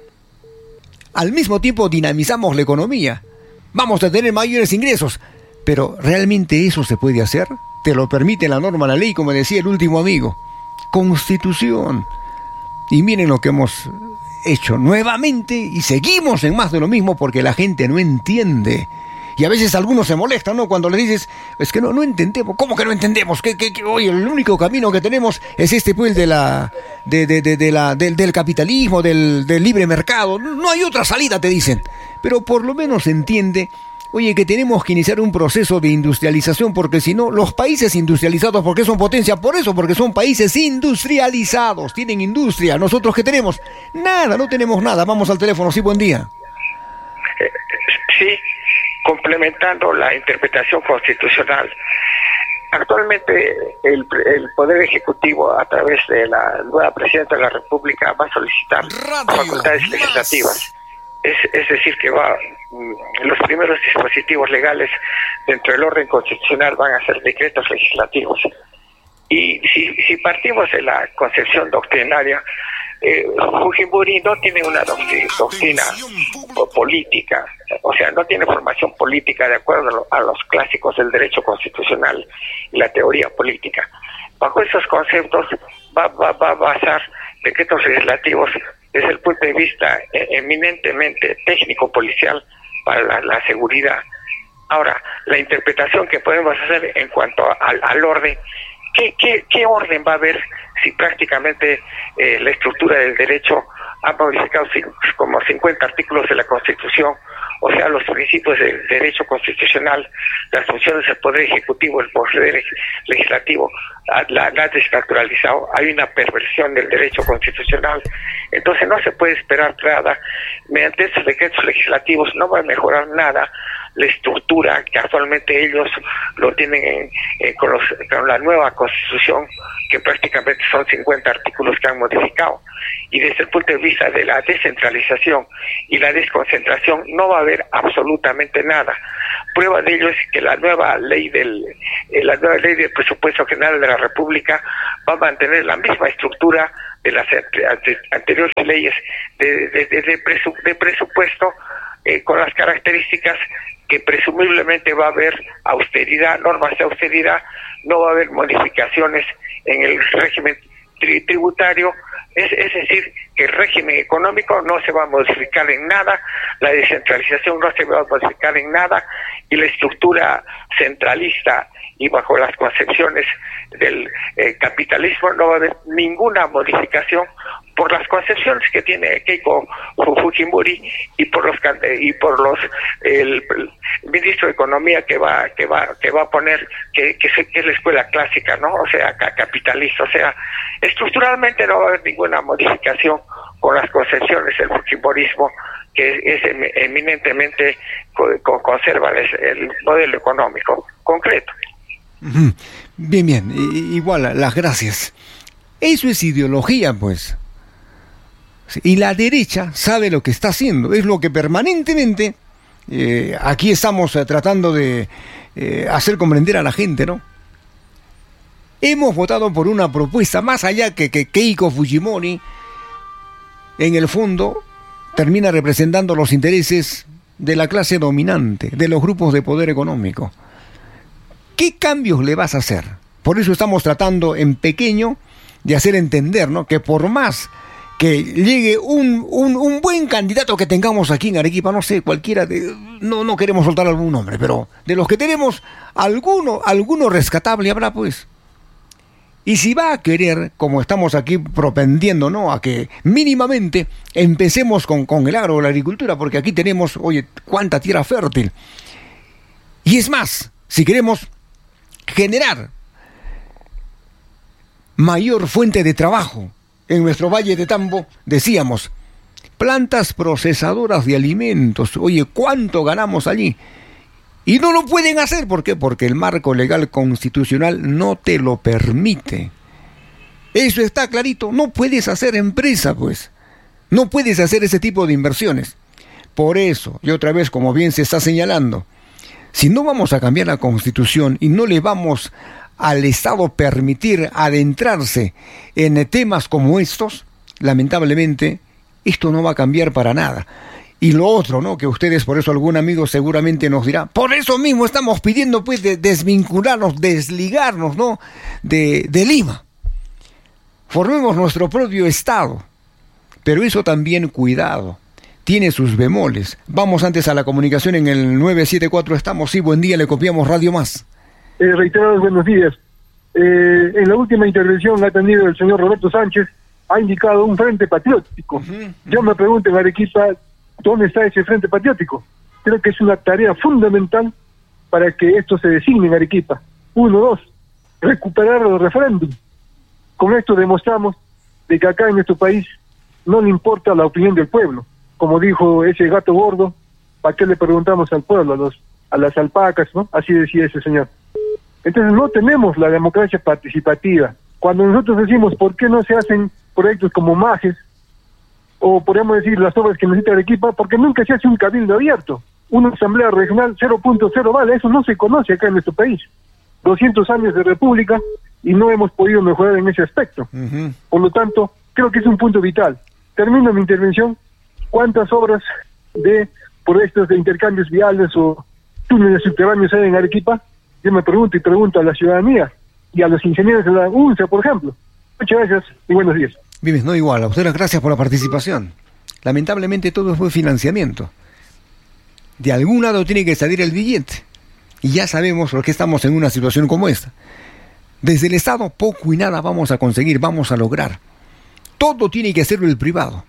Al mismo tiempo dinamizamos la economía, vamos a tener mayores ingresos, pero ¿realmente eso se puede hacer? ¿Te lo permite la norma, la ley, como decía el último amigo? Constitución. Y miren lo que hemos hecho nuevamente y seguimos en más de lo mismo porque la gente no entiende. Y a veces algunos se molestan, ¿no? Cuando le dices, es que no entendemos. ¿Cómo que no entendemos? Oye, el único camino que tenemos es este, pues, del capitalismo, del libre mercado. No hay otra salida, te dicen. Pero por lo menos entiende, oye, que tenemos que iniciar un proceso de industrialización, porque si no, los países industrializados, ¿por qué son potencia? Por eso, porque son países industrializados, tienen industria. ¿Nosotros qué tenemos? Nada, no tenemos nada. Vamos al teléfono, sí, buen día. Sí, complementando la interpretación constitucional. Actualmente el Poder Ejecutivo, a través de la nueva Presidenta de la República, va a solicitar facultades legislativas. Es decir, que los primeros dispositivos legales dentro del orden constitucional van a ser decretos legislativos. Y si partimos de la concepción doctrinaria, Fujimori no tiene una doctrina política, o sea, no tiene formación política de acuerdo a los clásicos del derecho constitucional y la teoría política. Bajo esos conceptos va a basar decretos legislativos desde el punto de vista eminentemente técnico-policial para la seguridad. Ahora, la interpretación que podemos hacer en cuanto al orden, ¿qué orden va a haber si prácticamente la estructura del derecho ha modificado como 50 artículos de la Constitución? O sea, los principios del derecho constitucional, las funciones del Poder Ejecutivo, el Poder Legislativo, la ha desnaturalizado. Hay una perversión del derecho constitucional. Entonces no se puede esperar nada. Mediante estos decretos legislativos no va a mejorar nada la estructura que actualmente ellos lo tienen con la nueva Constitución, que prácticamente son 50 artículos que han modificado. Y desde el punto de vista de la descentralización y la desconcentración no va a haber absolutamente nada. Prueba de ello es que la nueva ley del presupuesto general de la República va a mantener la misma estructura de las anteriores leyes de presupuesto, con las características que presumiblemente va a haber austeridad, normas de austeridad, no va a haber modificaciones en el régimen tributario, es decir, que el régimen económico no se va a modificar en nada, la descentralización no se va a modificar en nada, y la estructura centralista y bajo las concepciones del capitalismo no va a haber ninguna modificación por las concepciones que tiene Keiko Fujimori y por el ministro de Economía que va a poner que es la escuela clásica, ¿no? O sea, capitalista, o sea, estructuralmente no va a haber ninguna modificación con las concepciones del fujimorismo, que es eminentemente conserva el modelo económico concreto. Bien, igual, las gracias. Eso es ideología, pues. Y la derecha sabe lo que está haciendo, es lo que permanentemente aquí estamos tratando de hacer comprender a la gente, ¿no? Hemos votado por una propuesta, más allá que Keiko Fujimori, en el fondo, termina representando los intereses de la clase dominante, de los grupos de poder económico. ¿Qué cambios le vas a hacer? Por eso estamos tratando en pequeño de hacer entender, ¿no?, que por más que llegue un buen candidato que tengamos aquí en Arequipa, no sé, cualquiera, no queremos soltar algún nombre, pero de los que tenemos, alguno rescatable habrá, pues. Y si va a querer, como estamos aquí propendiendo, ¿no?, a que mínimamente empecemos con el agro, la agricultura, porque aquí tenemos, oye, cuánta tierra fértil. Y es más, si queremos generar mayor fuente de trabajo en nuestro Valle de Tambo, decíamos, plantas procesadoras de alimentos. Oye, ¿cuánto ganamos allí? Y no lo pueden hacer, ¿por qué? Porque el marco legal constitucional no te lo permite. Eso está clarito, no puedes hacer empresa, pues. No puedes hacer ese tipo de inversiones. Por eso, y otra vez, como bien se está señalando, si no vamos a cambiar la Constitución y no le vamos al Estado permitir adentrarse en temas como estos, lamentablemente, esto no va a cambiar para nada. Y lo otro, ¿no?, que ustedes, por eso algún amigo seguramente nos dirá, por eso mismo estamos pidiendo, pues, de desvincularnos, desligarnos, ¿no?, de Lima. Formemos nuestro propio Estado. Pero eso también, cuidado, tiene sus bemoles. Vamos antes a la comunicación en el 974 estamos. Sí, buen día, le copiamos Radio Más. Reiterados buenos días. En la última intervención ha tenido el señor Roberto Sánchez, ha indicado un frente patriótico. Yo me pregunto en Arequipa, ¿dónde está ese frente patriótico? Creo que es una tarea fundamental para que esto se designe en Arequipa. 1, 2, recuperar el referéndum. Con esto demostramos de que acá en nuestro país no le importa la opinión del pueblo. Como dijo ese gato gordo, ¿para qué le preguntamos al pueblo, a las alpacas, ¿no? Así decía ese señor. Entonces no tenemos la democracia participativa. Cuando nosotros decimos por qué no se hacen proyectos como MAGES, o podemos decir las obras que necesita Arequipa, porque nunca se hace un cabildo abierto. Una asamblea regional 0.0 vale, eso no se conoce acá en nuestro país. 200 años de república y no hemos podido mejorar en ese aspecto. Por lo tanto, creo que es un punto vital. Termino mi intervención. ¿Cuántas obras de proyectos de intercambios viales o túneles subterráneos hay en Arequipa? Yo me pregunto y pregunto a la ciudadanía y a los ingenieros de la UNSA, por ejemplo. Muchas gracias y buenos días. Bien, no igual, a ustedes gracias por la participación. Lamentablemente todo fue financiamiento. De algún lado tiene que salir el billete. Y ya sabemos por qué estamos en una situación como esta. Desde el Estado poco y nada vamos a conseguir, vamos a lograr. Todo tiene que hacerlo el privado.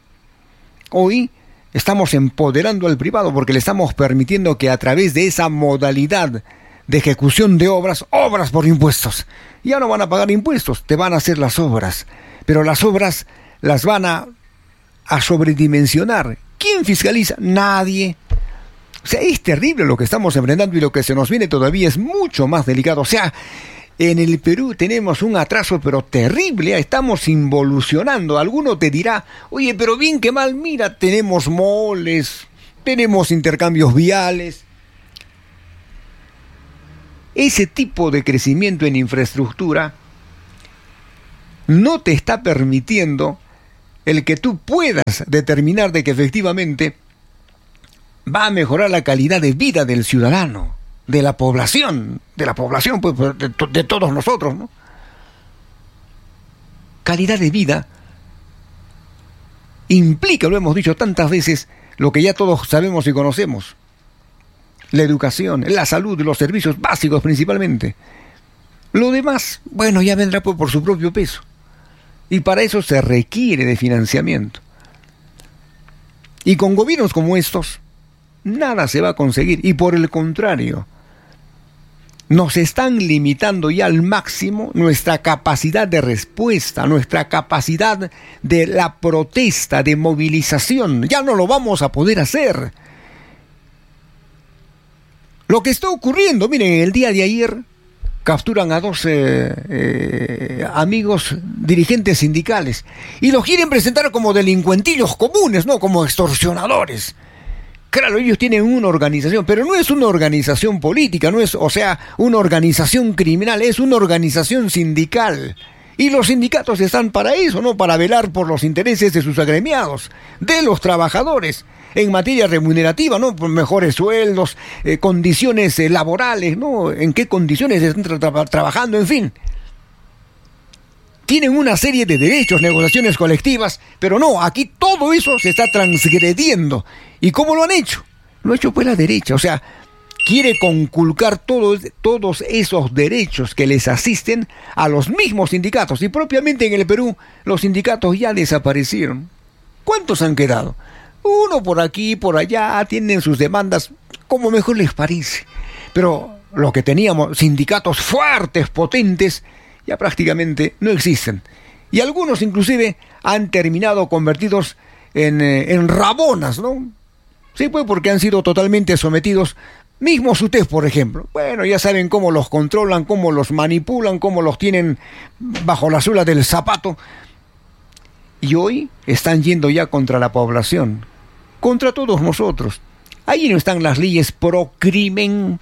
Hoy estamos empoderando al privado porque le estamos permitiendo que a través de esa modalidad de ejecución de obras por impuestos. Ya no van a pagar impuestos, te van a hacer las obras. Pero las obras las van a sobredimensionar. ¿Quién fiscaliza? Nadie. O sea, es terrible lo que estamos enfrentando y lo que se nos viene todavía es mucho más delicado. O sea, en el Perú tenemos un atraso pero terrible, estamos involucionando. Alguno te dirá, oye, pero bien que mal, mira, tenemos moles, tenemos intercambios viales. Ese tipo de crecimiento en infraestructura no te está permitiendo el que tú puedas determinar de que efectivamente va a mejorar la calidad de vida del ciudadano, de la población, pues, de todos nosotros, ¿no? Calidad de vida implica, lo hemos dicho tantas veces, lo que ya todos sabemos y conocemos. La educación, la salud, los servicios básicos principalmente. Lo demás, bueno, ya vendrá por su propio peso. Y para eso se requiere de financiamiento. Y con gobiernos como estos, nada se va a conseguir. Y por el contrario, nos están limitando ya al máximo nuestra capacidad de respuesta, nuestra capacidad de la protesta, de movilización. Ya no lo vamos a poder hacer. Lo que está ocurriendo, miren, el día de ayer capturan a 12 amigos dirigentes sindicales y los quieren presentar como delincuentillos comunes, ¿no? Como extorsionadores. Claro, ellos tienen una organización, pero no es una organización política, no es, o sea, una organización criminal, es una organización sindical. Y los sindicatos están para eso, ¿no? Para velar por los intereses de sus agremiados, de los trabajadores, en materia remunerativa, ¿no? Por mejores sueldos, condiciones laborales, ¿no? En qué condiciones están trabajando, en fin. Tienen una serie de derechos, negociaciones colectivas, pero no, aquí todo eso se está transgrediendo. ¿Y cómo lo han hecho? Lo ha hecho pues la derecha, o sea, quiere conculcar todos esos derechos que les asisten a los mismos sindicatos. Y propiamente en el Perú, los sindicatos ya desaparecieron. ¿Cuántos han quedado? Uno por aquí, por allá, tienen sus demandas como mejor les parece. Pero lo que teníamos, sindicatos fuertes, potentes, ya prácticamente no existen. Y algunos inclusive han terminado convertidos en rabonas, ¿no? Sí, pues porque han sido totalmente sometidos. Mismo SUTEF, por ejemplo. Bueno, ya saben cómo los controlan, cómo los manipulan, cómo los tienen bajo la suela del zapato. Y hoy están yendo ya contra la población, contra todos nosotros. Ahí no están las leyes pro crimen.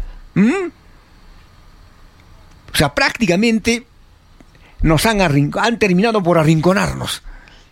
O sea, prácticamente nos han terminado por arrinconarnos.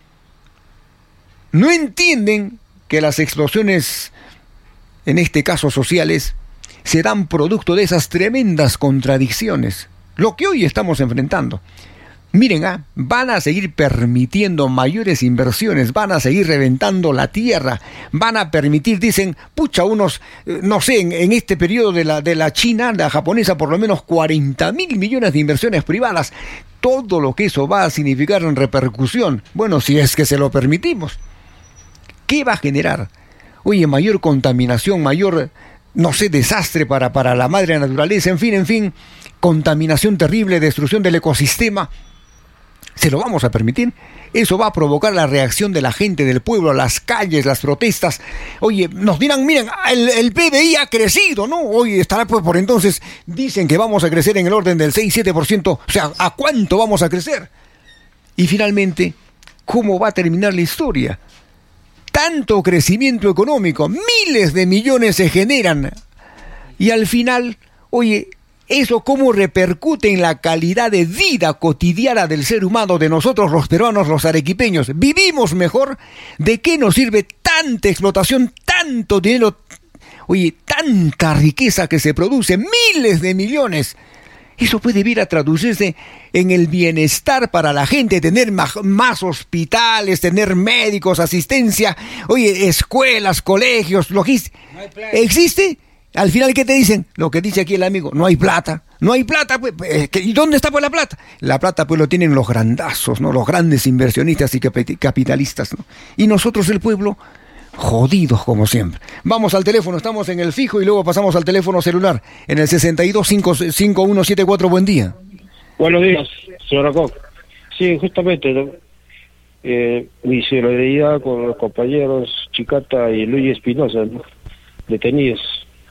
No entienden que las explosiones, en este caso sociales, se dan producto de esas tremendas contradicciones. Lo que hoy estamos enfrentando. Miren, van a seguir permitiendo mayores inversiones, van a seguir reventando la tierra, van a permitir, dicen, pucha, unos, no sé, en este periodo de la China, la japonesa, por lo menos 40.000 millones de inversiones privadas. Todo lo que eso va a significar en repercusión, bueno, si es que se lo permitimos. ¿Qué va a generar? Oye, mayor contaminación, mayor, no sé, desastre para la madre naturaleza, en fin, contaminación terrible, destrucción del ecosistema. ¿Se lo vamos a permitir? Eso va a provocar la reacción de la gente, del pueblo, las calles, las protestas. Oye, nos dirán, miren, el PBI ha crecido, ¿no? Oye, estará pues por entonces, dicen que vamos a crecer en el orden del 6-7%. O sea, ¿a cuánto vamos a crecer? Y finalmente, ¿cómo va a terminar la historia? Tanto crecimiento económico, miles de millones se generan. Y al final, oye, ¿eso cómo repercute en la calidad de vida cotidiana del ser humano, de nosotros los peruanos, los arequipeños? ¿Vivimos mejor? ¿De qué nos sirve tanta explotación, tanto dinero? Oye, tanta riqueza que se produce, miles de millones. Eso puede vir a traducirse en el bienestar para la gente, tener más hospitales, tener médicos, asistencia, oye, escuelas, colegios, logística. No hay plata. ¿Existe? Al final, ¿qué te dicen? Lo que dice aquí el amigo, no hay plata. No hay plata, pues, ¿y dónde está pues la plata? La plata pues lo tienen los grandazos, ¿no? Los grandes inversionistas y capitalistas, ¿no? Y nosotros, el pueblo, jodidos como siempre. Vamos al teléfono, estamos en el fijo y luego pasamos al teléfono celular en el 62-5174. Buen día. Buenos días, señora Koch. Sí, justamente, mi solidaridad con los compañeros Chicata y Luis Espinosa, ¿no? detenidos.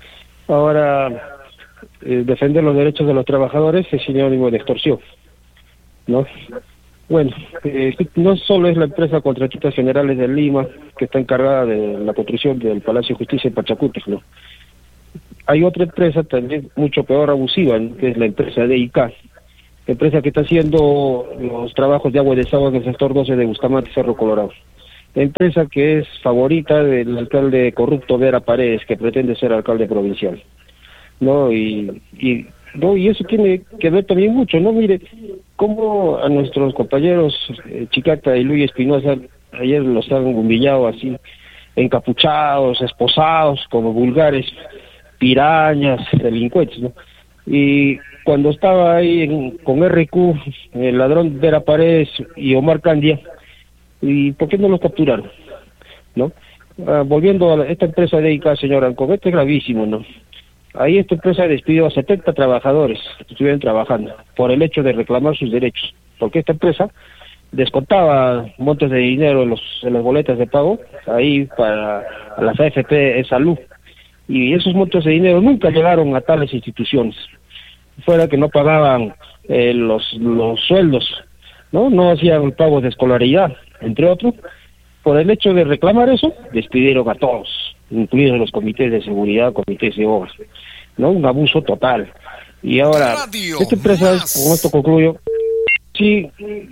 Ahora, defender los derechos de los trabajadores es sinónimo de extorsión, ¿no? Bueno, no solo es la empresa Contratistas Generales de Lima que está encargada de la construcción del Palacio de Justicia en Pachacútec, ¿no? Hay otra empresa también mucho peor abusiva, ¿no? Que es la empresa DIK, empresa que está haciendo los trabajos de agua y desagüe en el sector 12 de Bustamante, Cerro Colorado. La empresa que es favorita del alcalde corrupto Vera Paredes, que pretende ser alcalde provincial, ¿no? Y eso tiene que ver también mucho, ¿no? Mire, cómo a nuestros compañeros Chicata y Luis Espinosa ayer los han humillado así, encapuchados, esposados, como vulgares pirañas, delincuentes, ¿no? Y cuando estaba ahí con RQ, el ladrón Vera Paredes y Omar Candia, ¿y por qué no los capturaron? ¿No? Volviendo a esta empresa de ICA, señor Ancon, esto es gravísimo, ¿no? Ahí esta empresa despidió a 70 trabajadores que estuvieron trabajando por el hecho de reclamar sus derechos, porque esta empresa descontaba montos de dinero en las boletas de pago ahí para las AFP de salud, y esos montos de dinero nunca llegaron a tales instituciones, fuera que no pagaban los sueldos, no hacían pagos de escolaridad, entre otros. Por el hecho de reclamar eso, despidieron a todos, incluidos los comités de seguridad, comités de obras, ¿no? Un abuso total. Y ahora, esta empresa, con esto concluyo, sí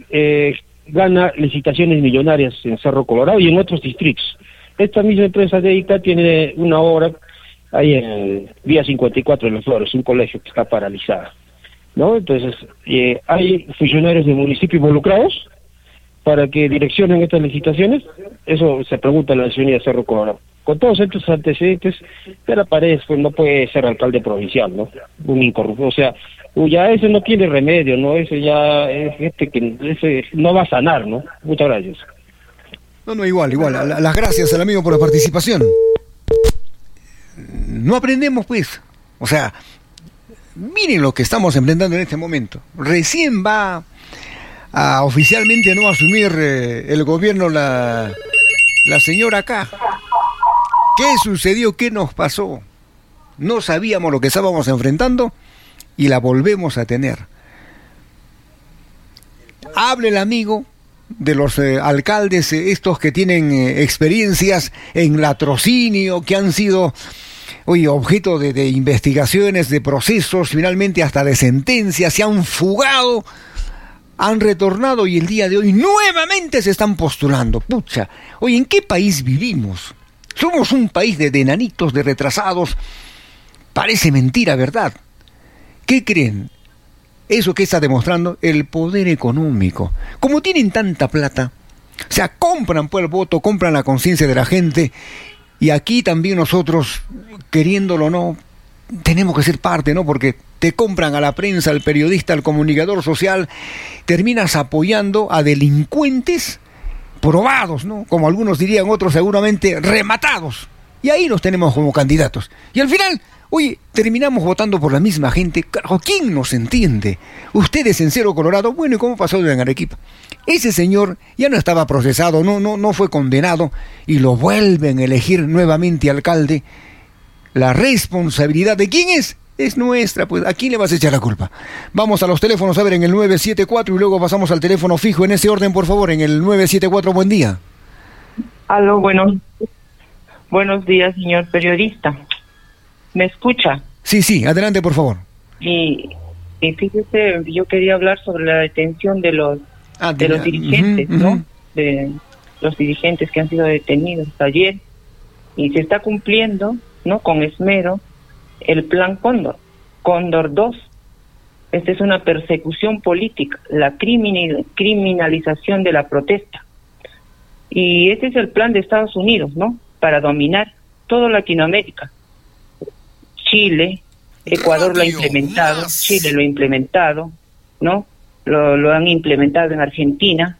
gana licitaciones millonarias en Cerro Colorado y en otros distritos. Esta misma empresa de ICA tiene una obra ahí en Vía 54 en Las Flores, un colegio que está paralizado, ¿no? Entonces, hay funcionarios del municipio involucrados para que direccionen estas licitaciones. Eso se pregunta en la ciudadanía de Cerro Colorado. Con todos estos antecedentes, Vera Paredes pues no puede ser alcalde provincial, ¿no? Un incorrupto, o sea, ya ese no tiene remedio, ¿no? Ese ya es gente que ese no va a sanar, ¿no? Muchas gracias. No, igual. Las gracias al amigo por la participación. No aprendemos, pues. O sea, miren lo que estamos enfrentando en este momento. Recién va a oficialmente no asumir el gobierno la señora acá. ¿Qué sucedió? ¿Qué nos pasó? No sabíamos lo que estábamos enfrentando y la volvemos a tener. Hable el amigo de los alcaldes, estos que tienen experiencias en latrocinio, que han sido objeto de investigaciones, de procesos, finalmente hasta de sentencias, se han fugado, han retornado y el día de hoy nuevamente se están postulando. Pucha, ¿en qué país vivimos? Somos un país de enanitos, de retrasados. Parece mentira, ¿verdad? ¿Qué creen? Eso que está demostrando el poder económico. Como tienen tanta plata, o sea, compran pues el voto, compran la conciencia de la gente. Y aquí también nosotros, queriéndolo o no, tenemos que ser parte, ¿no? Porque te compran a la prensa, al periodista, al comunicador social, terminas apoyando a delincuentes probados, ¿no? Como algunos dirían, otros seguramente rematados. Y ahí los tenemos como candidatos. Y al final, terminamos votando por la misma gente. Carajo, ¿quién nos entiende? Ustedes en Cerro Colorado, bueno, ¿y cómo pasó en Arequipa? Ese señor ya no estaba procesado, no fue condenado, y lo vuelven a elegir nuevamente alcalde. La responsabilidad de quién es nuestra, pues. ¿A quién le vas a echar la culpa? Vamos a los teléfonos, a ver, en el 974 y luego pasamos al teléfono fijo, en ese orden, por favor, en el 974, buen día. Aló, buenos días, señor periodista. ¿Me escucha? Sí, adelante, por favor. Y fíjese, yo quería hablar sobre la detención de los dirigentes, ¿no? De los dirigentes que han sido detenidos ayer, y se está cumpliendo, ¿no? Con esmero el plan Cóndor 2. Esta es una persecución política, la criminalización de la protesta. Y este es el plan de Estados Unidos, ¿no? Para dominar toda Latinoamérica. Chile, Ecuador lo ha implementado, Chile lo ha implementado, ¿no? Lo han implementado en Argentina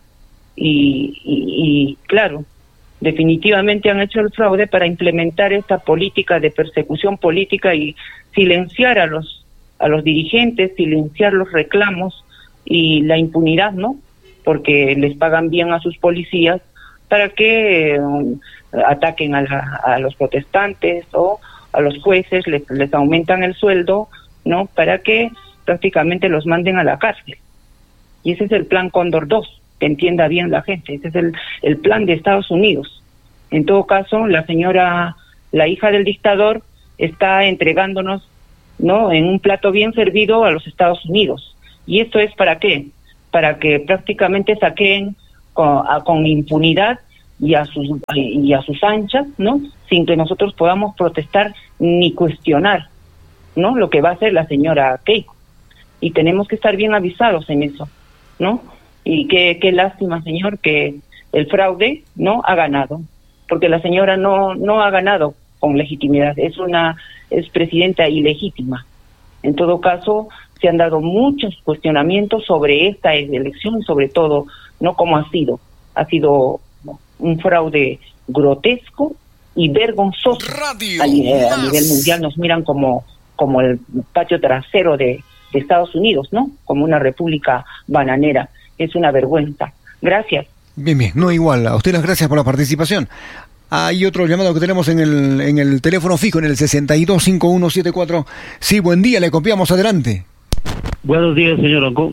y claro, definitivamente han hecho el fraude para implementar esta política de persecución política y silenciar a los dirigentes, silenciar los reclamos y la impunidad, ¿no? Porque les pagan bien a sus policías para que ataquen a los protestantes a los jueces, les aumentan el sueldo, ¿no? Para que prácticamente los manden a la cárcel. Y ese es el plan Cóndor 2, que entienda bien la gente, ese es el plan de Estados Unidos. En todo caso, la hija del dictador, está entregándonos, ¿no?, en un plato bien servido a los Estados Unidos. ¿Y esto es para qué? Para que prácticamente saqueen con impunidad y a sus anchas, ¿no?, sin que nosotros podamos protestar ni cuestionar, ¿no?, lo que va a hacer la señora Keiko. Y tenemos que estar bien avisados en eso, ¿no? Y qué lástima, señor, que el fraude no ha ganado, porque la señora no ha ganado con legitimidad, es presidenta ilegítima. En todo caso, se han dado muchos cuestionamientos sobre esta elección, sobre todo, no cómo ha sido un fraude grotesco y vergonzoso. A nivel mundial nos miran como el patio trasero de Estados Unidos, ¿no? Como una república bananera. Es una vergüenza. Gracias. Bien, no igual. A usted las gracias por la participación. Hay otro llamado que tenemos en el teléfono fijo, en el 625174. Sí, buen día, le copiamos, adelante. Buenos días, señor Ancón.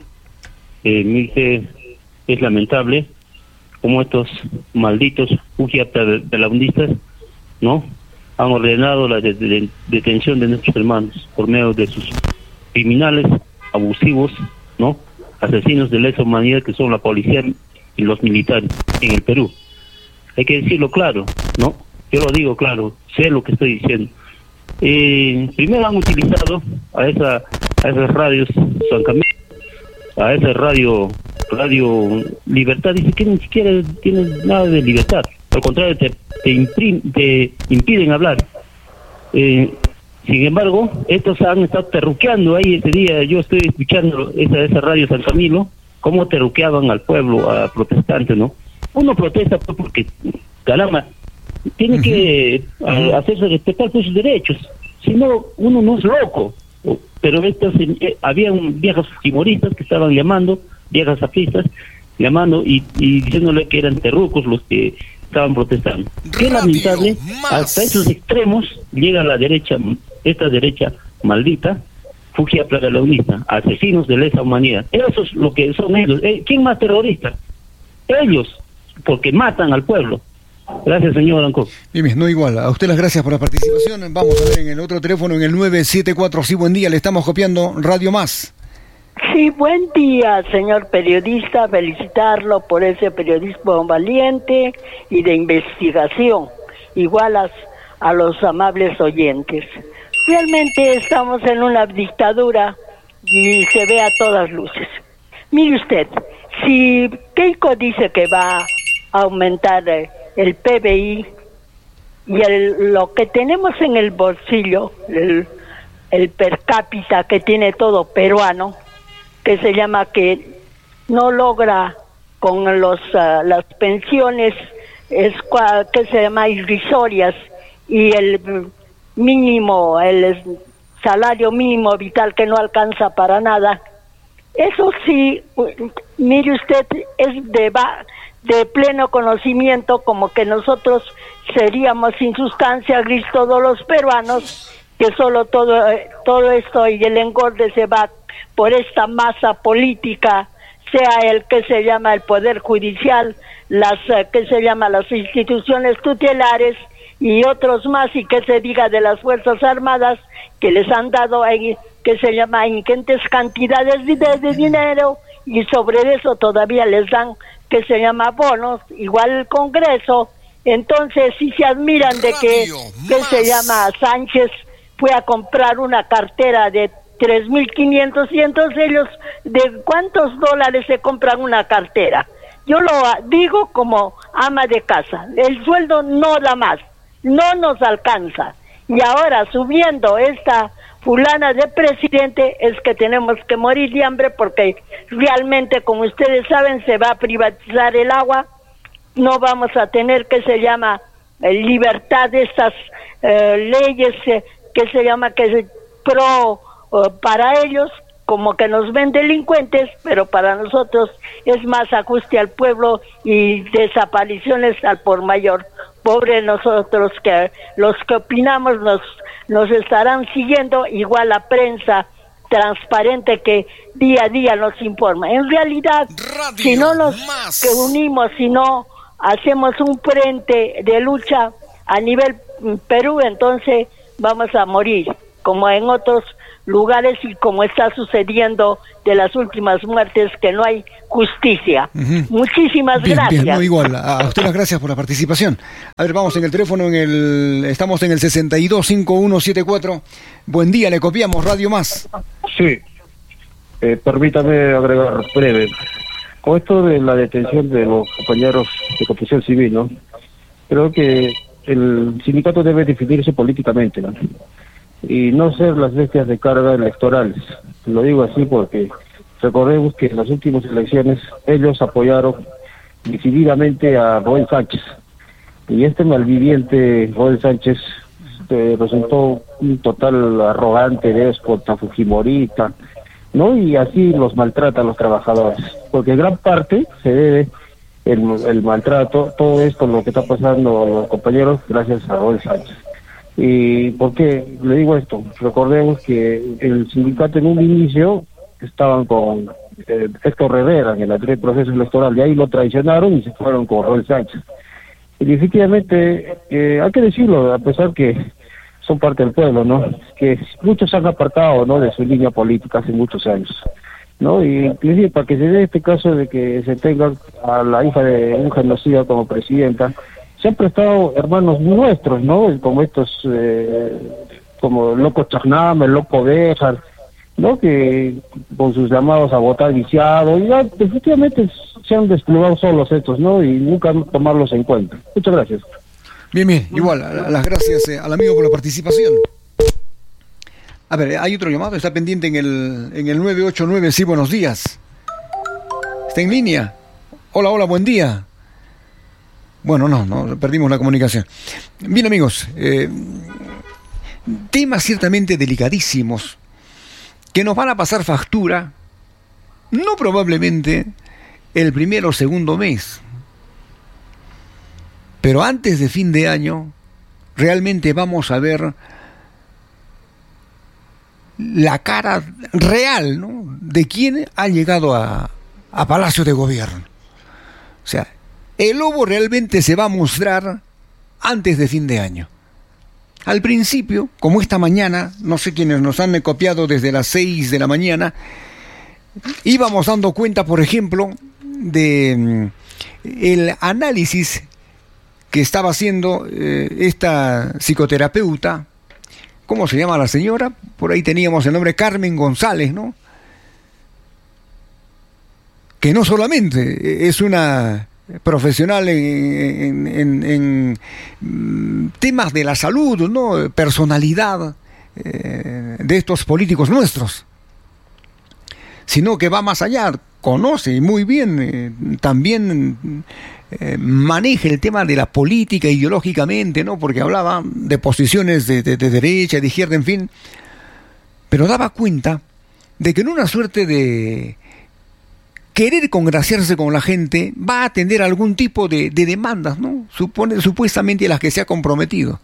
Es lamentable como estos malditos ujiaptalaundistas, ¿no?, han ordenado la detención de nuestros hermanos por medio de sus criminales abusivos, ¿no?, asesinos de lesa humanidad, que son la policía y los militares en el Perú. Hay que decirlo claro, ¿no? Yo lo digo claro, sé lo que estoy diciendo. Primero han utilizado a esas radios San Camilo, a esa radio Libertad, dice que ni siquiera tiene nada de libertad, al contrario, te impiden hablar. Sin embargo, estos han estado terruqueando ahí ese día. Yo estoy escuchando esa radio San Camilo, cómo terruqueaban al pueblo, a protestantes, ¿no? Uno protesta porque, caramba, tiene que hacerse respetar por sus derechos, si no, uno no es loco. Pero habían viejas fujimoristas que estaban llamando, viejas apristas, llamando y diciéndole que eran terrucos los que estaban protestando. Qué lamentable, hasta esos extremos llega la derecha, esta derecha maldita, fujiaptalaundista, asesinos de lesa humanidad. Eso es lo que son ellos. ¿Quién más terrorista? Ellos, porque matan al pueblo. Gracias, señor Ancón. Bien, no igual. A usted las gracias por la participación. Vamos a ver en el otro teléfono, en el 974. Sí, buen día, le estamos copiando Radio Más. Sí, buen día, señor periodista. Felicitarlo por ese periodismo valiente y de investigación, igual a los amables oyentes. Realmente estamos en una dictadura y se ve a todas luces. Mire usted, si Keiko dice que va a aumentar el PBI y lo que tenemos en el bolsillo, el per cápita que tiene todo peruano, que se llama que no logra con las pensiones que se llama irrisorias y el mínimo, el salario mínimo vital que no alcanza para nada. Eso sí, mire usted, es de pleno conocimiento, como que nosotros seríamos sin sustancia gris todos los peruanos, que solo todo esto y el engorde se va por esta masa política, sea el que se llama el Poder Judicial, las instituciones tutelares y otros más, y que se diga de las Fuerzas Armadas, que les han dado que se llama ingentes cantidades de dinero, y sobre eso todavía les dan que se llama bonos, igual el Congreso. Entonces sí se admiran de que se llama Sánchez fue a comprar una cartera de 3.500, y entonces ellos, ¿de cuántos dólares se compran una cartera? Yo lo digo como ama de casa, el sueldo no da más, no nos alcanza, y ahora subiendo esta fulana de presidente es que tenemos que morir de hambre, porque realmente, como ustedes saben, se va a privatizar el agua, no vamos a tener que se llama libertad de estas leyes que se llama que para ellos, como que nos ven delincuentes, pero para nosotros es más ajuste al pueblo y desapariciones al por mayor. pobre nosotros, que los que opinamos nos estarán siguiendo, igual la prensa transparente que día a día nos informa. En realidad, si no nos unimos, si no hacemos un frente de lucha a nivel Perú, entonces vamos a morir, como en otros lugares y como está sucediendo de las últimas muertes, que no hay justicia. Muchísimas gracias. Bien, no, igual, a usted las gracias por la participación. A ver, vamos en el teléfono, estamos en el 625174. Buen día, le copiamos Radio Más. Sí, permítame agregar breve. Con esto de la detención de los compañeros de Protección Civil, ¿no? Creo que el sindicato debe definirse políticamente, ¿no? Y no ser las bestias de carga electorales. Lo digo así porque recordemos que en las últimas elecciones ellos apoyaron decididamente a Roel Sánchez. Y este malviviente Roel Sánchez resultó un total arrogante, déspota, fujimorista, ¿no? Y así los maltrata a los trabajadores. Porque en gran parte se debe el maltrato, todo esto, lo que está pasando a los compañeros, gracias a Roel Sánchez. ¿Y por qué le digo esto? Recordemos que el sindicato en un inicio estaban con Héctor Rivera en el anterior proceso electoral, de ahí lo traicionaron y se fueron con Roel Sánchez. Y efectivamente, hay que decirlo, a pesar que son parte del pueblo, ¿no? Que muchos se han apartado, ¿no?, de su línea política hace muchos años, ¿no? Y inclusive para que se dé este caso de que se tenga a la hija de un genocida como presidenta, se han prestado hermanos nuestros, ¿no? Como estos, como el loco Charnam, el loco Béjar, ¿no? Que con sus llamados a votar viciado, y ya efectivamente se han desplugado solos estos, ¿no? Y nunca tomarlos en cuenta. Muchas gracias. Bien, igual, las gracias al amigo por la participación. A ver, hay otro llamado, está pendiente en el 989, sí, buenos días. ¿Está en línea? Hola, buen día. Bueno, no, perdimos la comunicación. Bien, amigos, temas ciertamente delicadísimos que nos van a pasar factura, no probablemente el primero o segundo mes, pero antes de fin de año realmente vamos a ver la cara real, ¿no?, de quién ha llegado a Palacio de Gobierno. O sea, el lobo realmente se va a mostrar antes de fin de año. Al principio, como esta mañana, no sé quiénes nos han copiado desde las 6 de la mañana, íbamos dando cuenta, por ejemplo, de el análisis que estaba haciendo esta psicoterapeuta. ¿Cómo se llama la señora? Por ahí teníamos el nombre Carmen González, ¿no? Que no solamente es una profesional en temas de la salud, ¿no?, personalidad de estos políticos nuestros, sino que va más allá, conoce muy bien, también maneja el tema de la política ideológicamente, ¿no?, porque hablaba de posiciones de derecha, de izquierda, en fin, pero daba cuenta de que en una suerte de querer congraciarse con la gente va a atender a algún tipo de demandas, ¿no?, supuestamente a las que se ha comprometido.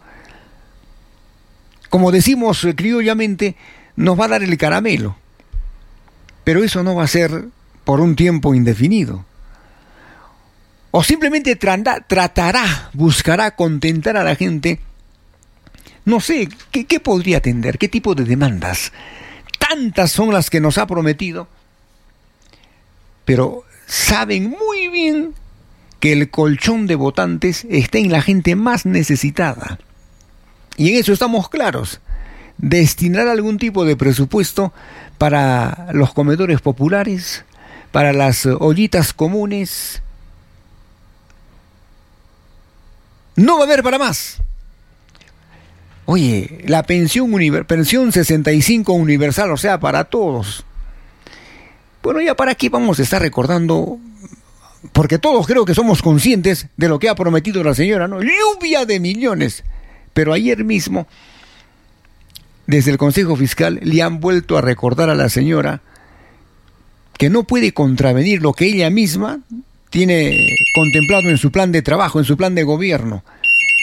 Como decimos criollamente, nos va a dar el caramelo, pero eso no va a ser por un tiempo indefinido. O simplemente buscará contentar a la gente. No sé, ¿qué podría atender? ¿Qué tipo de demandas? Tantas son las que nos ha prometido, pero saben muy bien que el colchón de votantes está en la gente más necesitada. Y en eso estamos claros. Destinar algún tipo de presupuesto para los comedores populares, para las ollitas comunes. No va a haber para más. Oye, la pensión 65 universal, o sea, para todos. Bueno, ya para qué vamos a estar recordando, porque todos creo que somos conscientes de lo que ha prometido la señora, ¿no? Lluvia de millones. Pero ayer mismo, desde el Consejo Fiscal, le han vuelto a recordar a la señora que no puede contravenir lo que ella misma tiene contemplado en su plan de trabajo, en su plan de gobierno.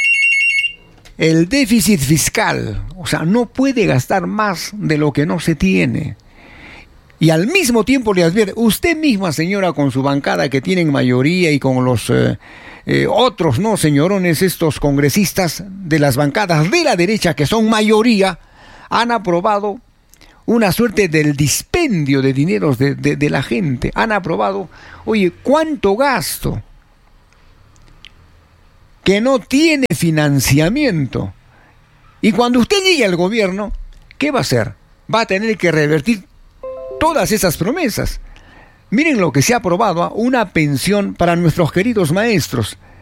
el déficit fiscal. O sea, no puede gastar más de lo que no se tiene. Y al mismo tiempo le advierte, usted misma, señora, con su bancada que tienen mayoría y con los otros, ¿no?, señorones, estos congresistas de las bancadas de la derecha que son mayoría, han aprobado una suerte del dispendio de dineros de la gente. Han aprobado, oye, ¿cuánto gasto? Que no tiene financiamiento. Y cuando usted llegue al gobierno, ¿qué va a hacer? Va a tener que revertir todas esas promesas. Miren lo que se ha aprobado, una pensión para nuestros queridos maestros.